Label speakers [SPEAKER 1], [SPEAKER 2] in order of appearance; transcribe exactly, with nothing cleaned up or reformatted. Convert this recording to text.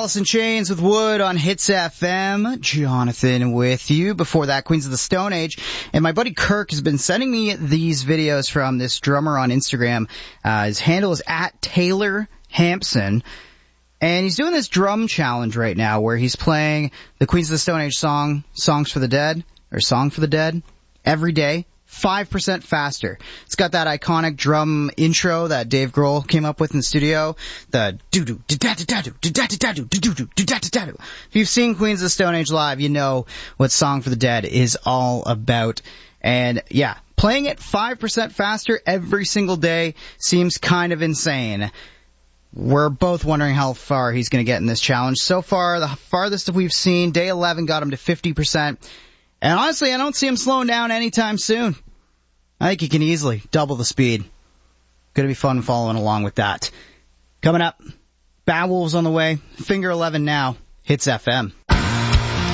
[SPEAKER 1] Alice in Chains with Wood on Hits F M. Jonathan with you. Before that, Queens of the Stone Age. And my buddy Kirk has been sending me these videos from this drummer on Instagram. Uh, his handle is at Taylor Hampson. And he's doing this drum challenge right now where he's playing the Queens of the Stone Age song, Songs for the Dead, or Song for the Dead, every day. five percent faster. It's got that iconic drum intro that Dave Grohl came up with in the studio. The doo-doo, da-da-da-da-doo, da-da-da-da-doo, doo-doo, da-da-da-da-doo. If you've seen Queens of the Stone Age live, you know what Song for the Dead is all about. And yeah, playing it five percent faster every single day seems kind of insane. We're both wondering how far he's going to get in this challenge. So far, the farthest that we've seen, day eleven got him to fifty percent. And honestly, I don't see him slowing down anytime soon. I think he can easily double the speed. Gonna be fun following along with that. Coming up, Bad Wolves on the way. Finger eleven now. Hits F M.